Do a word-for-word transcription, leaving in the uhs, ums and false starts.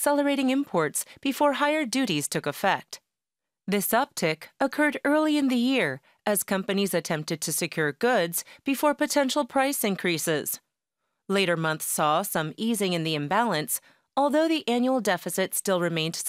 accelerating imports before higher duties took effect. This uptick occurred early in the year as companies attempted to secure goods before potential price increases. Later months saw some easing in the imbalance, although the annual deficit still remained